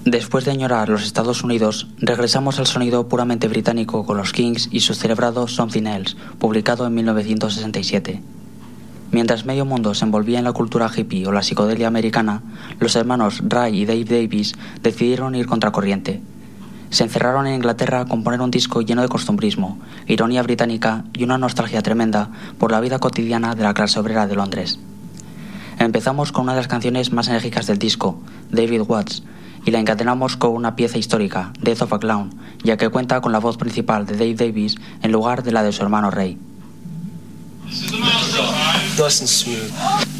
Después de añorar los Estados Unidos, regresamos al sonido puramente británico con los Kings y su celebrado Something Else, publicado en 1967. Mientras medio mundo se envolvía en la cultura hippie o la psicodelia americana, los hermanos Ray y Dave Davies decidieron ir contracorriente. Se encerraron en Inglaterra a componer un disco lleno de costumbrismo, ironía británica y una nostalgia tremenda por la vida cotidiana de la clase obrera de Londres. Empezamos con una de las canciones más enérgicas del disco, David Watts, y la encadenamos con una pieza histórica, Death of a Clown, ya que cuenta con la voz principal de Dave Davies en lugar de la de su hermano Ray. Nice and smooth.